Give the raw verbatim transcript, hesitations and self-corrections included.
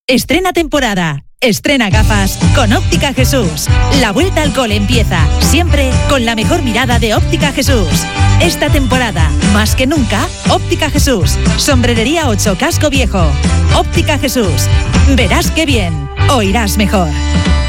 Estrena temporada. Estrena gafas con Óptica Jesús. La vuelta al cole empieza, siempre con la mejor mirada de Óptica Jesús. Esta temporada, más que nunca, Óptica Jesús. Sombrerería ocho, Casco Viejo. Óptica Jesús. Verás qué bien, oirás mejor.